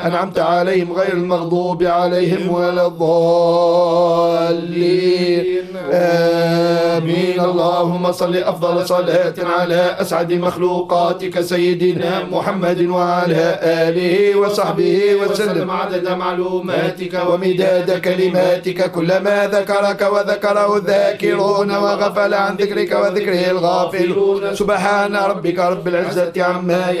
أنعمت عليهم غير المغضوب عليهم ولا الضالين آمين. اللهم صل أفضل صلاة على أسعد مخلوقاتك سيدنا محمد وعلى آله وصحبه وسلم عدد معلوماتك ومداد كلماتك، كلما ذكرك وذكره الذاكرون وغفل عن ذكرك وذكره الغافلون. سبحان ربك رب العزة عما